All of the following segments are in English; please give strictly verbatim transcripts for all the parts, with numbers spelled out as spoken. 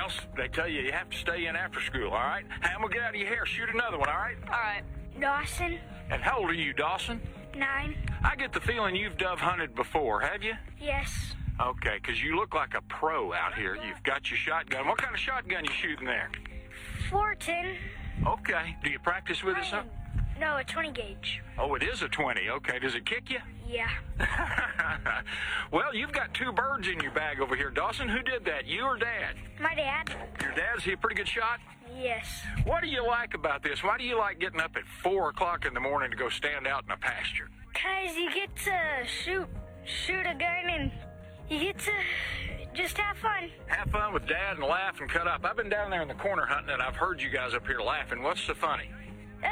else they tell you you have to stay in after school, all right? Hamill, get out of your hair. Shoot another one, all right? All right. Dawson. And how old are you, Dawson? Nine. I get the feeling you've dove hunted before, have you? Yes. Okay, because you look like a pro out here. You've got your shotgun. What kind of shotgun you shooting there? Fortin. Okay. Do you practice with it, son? No, a twenty gauge. Oh, it is a twenty. Okay. Does it kick you? Yeah. Well, you've got two birds in your bag over here, Dawson. Who did that, you or Dad? My dad. Your dad's he a pretty good shot? Yes. What do you like about this? Why do you like getting up at four o'clock in the morning to go stand out in a pasture? Because you get to shoot, shoot a gun and you get to just have fun. Have fun with Dad and laugh and cut up. I've been down there in the corner hunting and I've heard you guys up here laughing. What's so funny? Uh,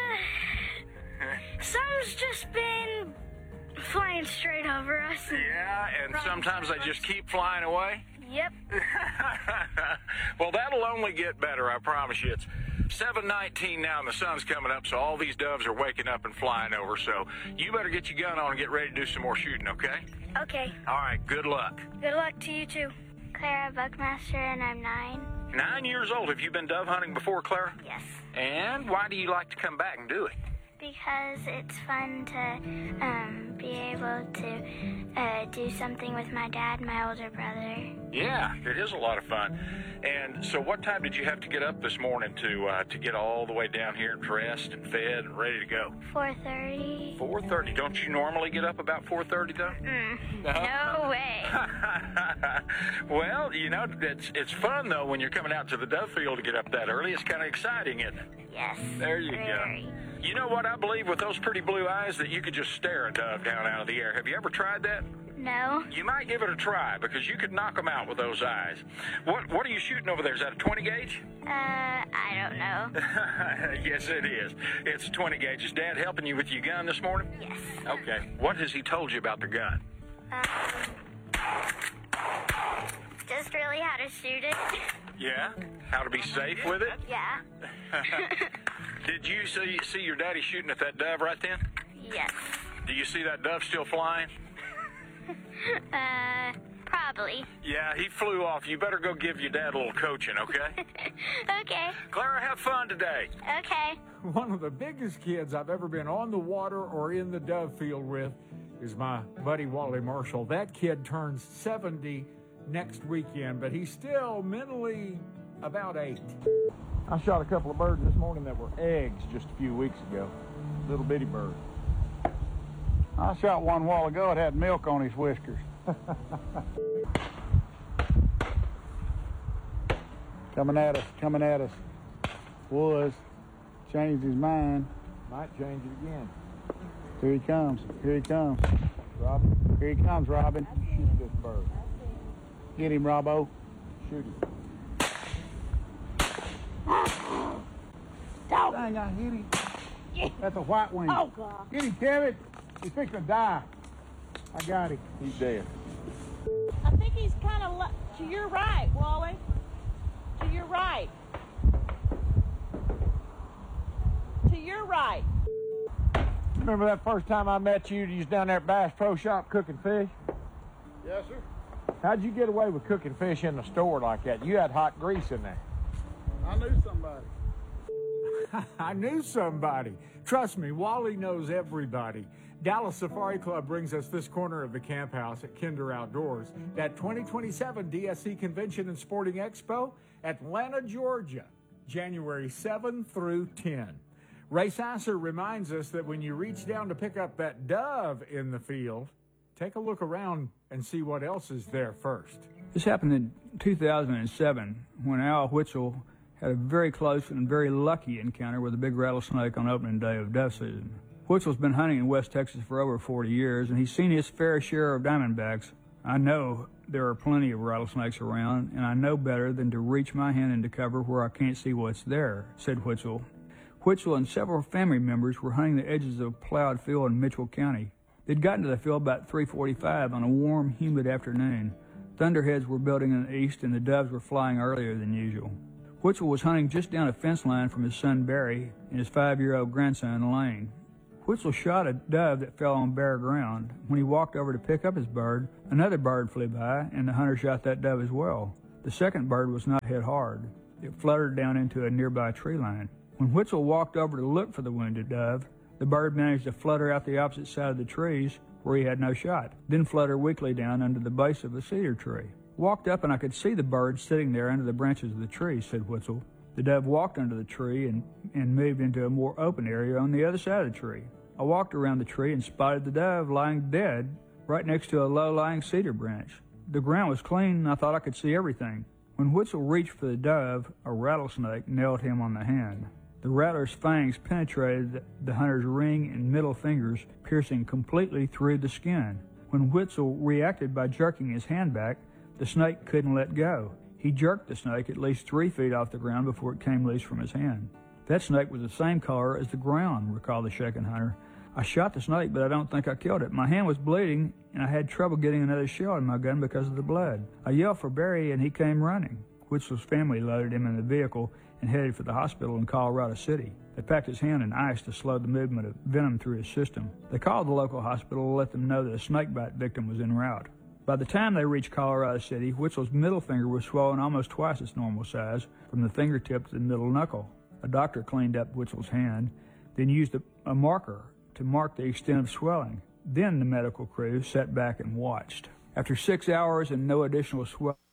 some's just been flying straight over us. Yeah, and sometimes they just keep flying away? Yep. Well, that'll only get better, I promise you. It's seven nineteen now and the sun's coming up, so all these doves are waking up and flying over. So you better get your gun on and get ready to do some more shooting, okay? Okay. All right, good luck. Good luck to you, too. Clara Buckmaster, and I'm nine. Nine years old. Have you been dove hunting before, Clara? Yes. And why do you like to come back and do it? Because it's fun to um, be able to uh, do something with my dad, my older brother. Yeah, it is a lot of fun. And so what time did you have to get up this morning to uh, to get all the way down here dressed and fed and ready to go? four thirty. four thirty. Don't you normally get up about four thirty, though? Mm, no way. Well, you know, it's, it's fun, though, when you're coming out to the dove field to get up that early. It's kind of exciting, isn't it? Yes. There you very. go. You know what? I believe with those pretty blue eyes that you could just stare a dove down out of the air. Have you ever tried that? No. You might give it a try because you could knock them out with those eyes. What What are you shooting over there? Is that a twenty gauge? Uh, I don't know. Yes, it is. It's a twenty gauge. Is Dad helping you with your gun this morning? Yes. Okay. What has he told you about the gun? Um, just really how to shoot it. Yeah? How to be safe with it? Yeah. Did you see, see your daddy shooting at that dove right then? Yes. Do you see that dove still flying? Uh, probably. Yeah, he flew off. You better go give your dad a little coaching, okay? Okay. Clara, have fun today. Okay. One of the biggest kids I've ever been on the water or in the dove field with is my buddy Wally Marshall. That kid turns seventy next weekend, but he's still mentally about eight. I shot a couple of birds this morning that were eggs just a few weeks ago. Little bitty bird. I shot one a while ago. It had milk on his whiskers. Coming at us, coming at us. Was. Changed his mind. Might change it again. Here he comes. Here he comes. Robin, Here he comes, Robin. shoot this bird. Get him, Robbo. Shoot him. Dang, I hit him. That's a white wing. Oh, God. Get him, Kevin. He's fixing to die. I got him. He's dead. I think he's kind of le- to your right, Wally. To your right. To your right. Remember that first time I met you, you was down there at Bass Pro Shop cooking fish? Yes, sir. How'd you get away with cooking fish in the store like that? You had hot grease in there. I knew somebody. I knew somebody. Trust me, Wally knows everybody. Dallas Safari Club brings us this corner of the camp house at Kinder Outdoors. That twenty twenty-seven D S C Convention and Sporting Expo, Atlanta, Georgia, January seventh through tenth. Ray Sasser reminds us that when you reach down to pick up that dove in the field, take a look around and see what else is there first. This happened in two thousand seven when Al Whitchell had a very close and very lucky encounter with a big rattlesnake on opening day of dove season. Whitchell's been hunting in West Texas for over forty years, and he's seen his fair share of diamondbacks. I know there are plenty of rattlesnakes around, and I know better than to reach my hand into cover where I can't see what's there, said Whitchell. Whitchell and several family members were hunting the edges of a plowed field in Mitchell County. They'd gotten to the field about three forty-five on a warm, humid afternoon. Thunderheads were building in the east, and the doves were flying earlier than usual. Whitchell was hunting just down a fence line from his son Barry and his five-year-old grandson Lane. Whitchell shot a dove that fell on bare ground. When he walked over to pick up his bird, another bird flew by, and the hunter shot that dove as well. The second bird was not hit hard. It fluttered down into a nearby tree line. When Witzel walked over to look for the wounded dove, the bird managed to flutter out the opposite side of the trees where he had no shot, then flutter weakly down under the base of a cedar tree. Walked up and I could see the bird sitting there under the branches of the tree, said Witzel. The dove walked under the tree and, and moved into a more open area on the other side of the tree. I walked around the tree and spotted the dove lying dead right next to a low-lying cedar branch. The ground was clean and I thought I could see everything. When Witzel reached for the dove, a rattlesnake nailed him on the hand. The rattler's fangs penetrated the hunter's ring and middle fingers, piercing completely through the skin. When Witzel reacted by jerking his hand back, the snake couldn't let go. He jerked the snake at least three feet off the ground before it came loose from his hand. That snake was the same color as the ground, recalled the shaken hunter. I shot the snake, but I don't think I killed it. My hand was bleeding, and I had trouble getting another shell in my gun because of the blood. I yelled for Barry, and he came running. Witzel's family loaded him in the vehicle and headed for the hospital in Colorado City. They packed his hand in ice to slow the movement of venom through his system. They called the local hospital to let them know that a snakebite victim was en route. By the time they reached Colorado City, Witzel's middle finger was swollen almost twice its normal size, from the fingertip to the middle knuckle. A doctor cleaned up Witzel's hand, then used a, a marker to mark the extent of swelling. Then the medical crew sat back and watched. After six hours and no additional swelling,